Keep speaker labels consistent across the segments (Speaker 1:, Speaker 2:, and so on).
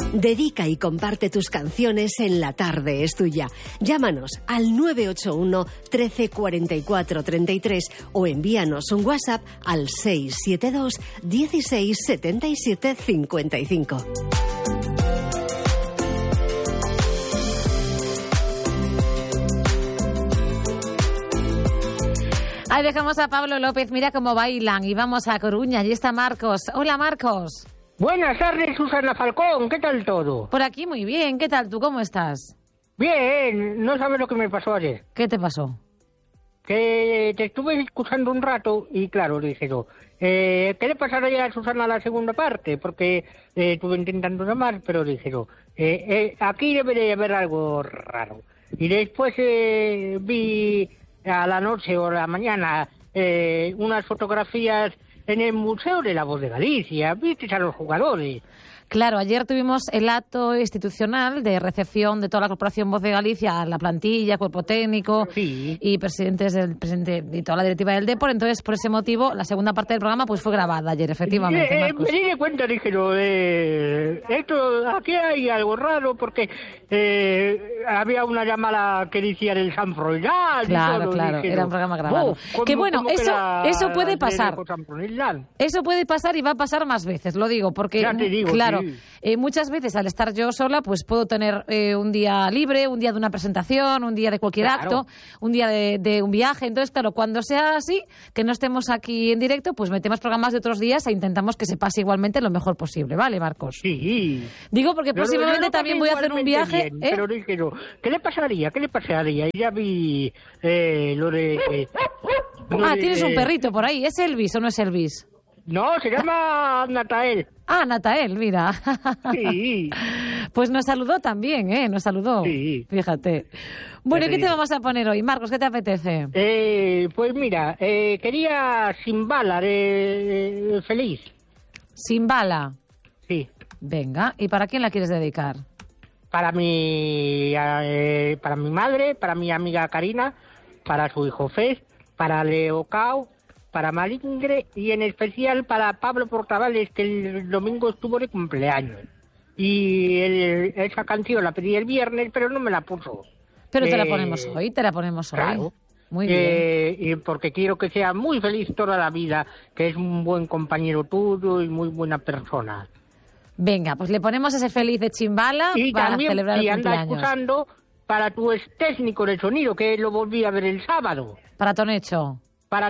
Speaker 1: Dedica y comparte tus canciones en La Tarde es Tuya. Llámanos al 981 13 44 33 o envíanos un WhatsApp al 672 16 77 55.
Speaker 2: Ahí dejamos a Pablo López, mira cómo bailan, y vamos a Coruña, allí está Marcos. Hola, Marcos.
Speaker 3: Buenas tardes, Susana Falcón, ¿qué tal todo?
Speaker 2: Por aquí muy bien, ¿qué tal tú? ¿Cómo estás?
Speaker 3: Bien, no sabes lo que me pasó ayer.
Speaker 2: ¿Qué te pasó?
Speaker 3: Que te estuve escuchando un rato y claro, dije yo, ¿qué le pasará a Susana la segunda parte? Porque estuve intentando llamar, pero dije yo, aquí debe de haber algo raro. Y después vi a la noche o a la mañana unas fotografías en el Museo de la Voz de Galicia, viste a los jugadores.
Speaker 2: Claro, ayer tuvimos el acto institucional de recepción de toda la Corporación Voz de Galicia, la plantilla, cuerpo técnico y presidente y toda la directiva del Depor. Entonces, por ese motivo, la segunda parte del programa pues fue grabada ayer, efectivamente.
Speaker 3: Me di cuenta, dije, aquí hay algo raro porque había una llamada que decía del San Froilán.
Speaker 2: Claro, dije, era un programa grabado. Que bueno, eso puede pasar. Eso puede pasar y va a pasar más veces, lo digo, porque
Speaker 3: ya te digo,
Speaker 2: claro. Muchas veces al estar yo sola pues puedo tener un día libre, un día de una presentación, un día de cualquier acto, un día de un viaje. Entonces, claro, cuando sea así, que no estemos aquí en directo, pues metemos programas de otros días e intentamos que se pase igualmente lo mejor posible, ¿vale, Marcos?
Speaker 3: Sí.
Speaker 2: Digo porque próximamente también voy a hacer un viaje.
Speaker 3: Bien, pero dije yo, ¿qué le pasaría? Y ya vi lo de...
Speaker 2: Tienes un perrito por ahí. ¿Es Elvis o no es Elvis?
Speaker 3: No, se llama Natael.
Speaker 2: Natael, mira.
Speaker 3: Sí.
Speaker 2: Pues nos saludó también, nos saludó.
Speaker 3: Sí.
Speaker 2: Fíjate. Bueno, ¿y qué te vamos a poner hoy, Marcos? ¿Qué te apetece?
Speaker 3: Pues mira, quería Sin Bala de Feliz.
Speaker 2: Sin Bala.
Speaker 3: Sí.
Speaker 2: Venga, ¿y para quién la quieres dedicar?
Speaker 3: Para mi madre, para mi amiga Karina, para su hijo Fes, para Leo Cao, para Malingre y en especial para Pablo Portavales, que el domingo estuvo de cumpleaños. Y esa canción la pedí el viernes, pero no me la puso.
Speaker 2: Pero te la ponemos hoy,
Speaker 3: Claro.
Speaker 2: Muy bien.
Speaker 3: Y porque quiero que sea muy feliz toda la vida, que es un buen compañero tuyo y muy buena persona.
Speaker 2: Venga, pues le ponemos ese feliz de Chimbala
Speaker 3: y
Speaker 2: para
Speaker 3: también,
Speaker 2: celebrar el cumpleaños.
Speaker 3: Y anda escuchando para tu ex técnico de sonido, que lo volví a ver el sábado.
Speaker 2: Para Tonecho.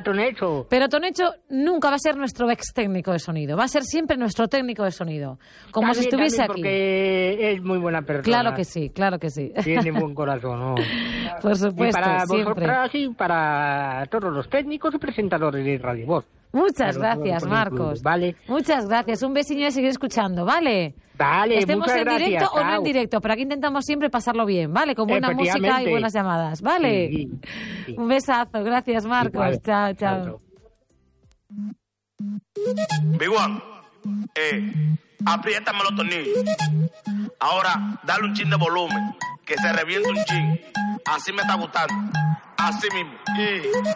Speaker 2: Pero Tonecho nunca va a ser nuestro ex técnico de sonido, va a ser siempre nuestro técnico de sonido, como
Speaker 3: también,
Speaker 2: si estuviese aquí.
Speaker 3: Porque es muy buena persona.
Speaker 2: Claro que sí.
Speaker 3: Tiene buen corazón, ¿no?
Speaker 2: Por supuesto,
Speaker 3: y para
Speaker 2: siempre.
Speaker 3: vosotras y para todos los técnicos y presentadores de Radio Voz.
Speaker 2: Muchas gracias, Marcos.
Speaker 3: Vale.
Speaker 2: Muchas gracias. Un besillo y seguir escuchando, ¿vale?
Speaker 3: Vale,
Speaker 2: estemos
Speaker 3: muchas
Speaker 2: en
Speaker 3: gracias,
Speaker 2: directo o no en
Speaker 3: chao.
Speaker 2: directo, pero aquí intentamos siempre pasarlo bien, ¿vale? Con buena música y buenas llamadas, ¿vale?
Speaker 3: Sí.
Speaker 2: Un besazo, gracias, Marcos.
Speaker 3: Igual.
Speaker 2: Chao.
Speaker 4: Big One, apriétame los tornillos. Ahora, dale un chin de volumen, que se reviente un chin. Así me está gustando. Así mismo.